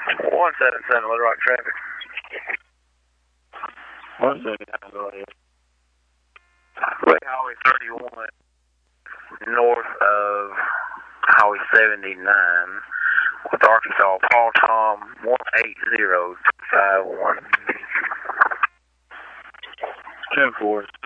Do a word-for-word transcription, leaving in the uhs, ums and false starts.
one seven seven, Little Rock traffic. one seven nine, go ahead. West Highway thirty-one, north of Highway seventy-nine, with Arkansas, Paul Tom one eight zero two five one. ten four.